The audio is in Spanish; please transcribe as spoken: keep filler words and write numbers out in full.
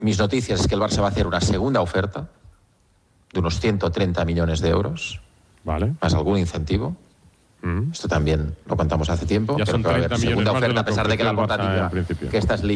mis noticias es que el Barça va a hacer una segunda oferta de unos ciento treinta millones de euros, vale, más algún incentivo. Mm. Esto también lo contamos hace tiempo. Ya pero son que va a haber treinta millones segunda más de oferta, lo a pesar de que la ofreció el Barça portática, en principio. que esta es